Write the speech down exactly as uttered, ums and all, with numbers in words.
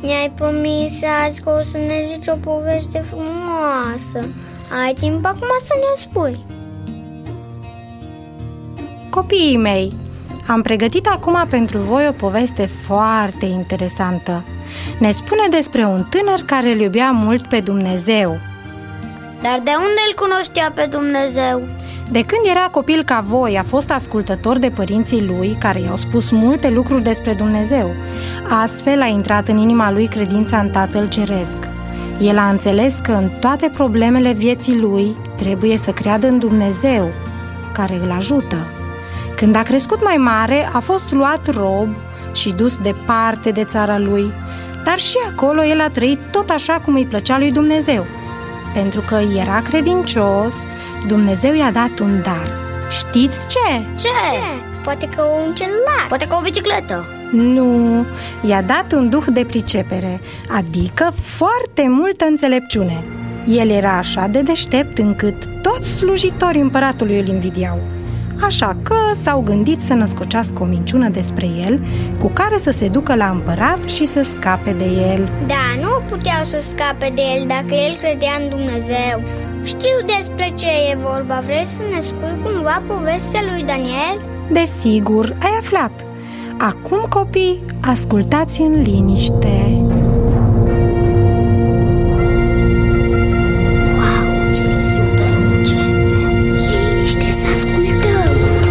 Ne-ai promis azi că o să ne zici o poveste frumoasă. Ai timp acum să ne-o spui? Copiii mei, am pregătit acum pentru voi o poveste foarte interesantă. Ne spune despre un tânăr care îl iubea mult pe Dumnezeu. Dar de unde îl cunoștea pe Dumnezeu? De când era copil ca voi, a fost ascultător de părinții lui, care i-au spus multe lucruri despre Dumnezeu. Astfel a intrat în inima lui credința în Tatăl Ceresc. El a înțeles că în toate problemele vieții lui trebuie să creadă în Dumnezeu, care îl ajută. Când a crescut mai mare, a fost luat rob și dus departe de țara lui, dar și acolo el a trăit tot așa cum îi plăcea lui Dumnezeu. Pentru că era credincios, Dumnezeu i-a dat un dar. Știți ce? Ce? Poate că un celular. Poate că o bicicletă. Nu, i-a dat un duh de pricepere, adică foarte multă înțelepciune. El era așa de deștept încât toți slujitorii împăratului îl invidiau. Așa că s-au gândit să născocească o minciună despre el, cu care să se ducă la împărat și să scape de el. Da, nu puteau să scape de el dacă el credea în Dumnezeu. Știu despre ce e vorba. Vrei să ne spui cumva povestea lui Daniel? Desigur, ai aflat. Acum, copii, ascultați în liniște.